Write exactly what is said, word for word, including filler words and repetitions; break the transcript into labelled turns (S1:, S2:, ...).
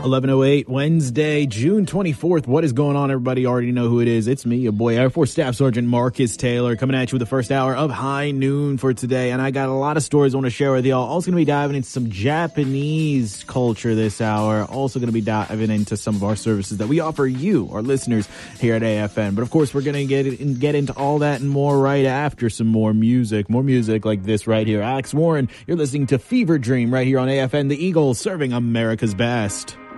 S1: eleven oh eight, Wednesday, June twenty-fourth. What is going on, everybody? You already know who it is. It's me, your boy, Air Force Staff Sergeant Marcus Taylor, coming at you with the first hour of High Noon for today. And I got a lot of stories I want to share with y'all. Also going to be diving into some Japanese culture this hour. Also going to be diving into some of our services that we offer you, our listeners, here at A F N. But of course, we're going to get in, get into all that and more right after some more music. More music like this right here. Alex Warren, you're listening to Fever Dream right here on A F N, the Eagles serving America's best.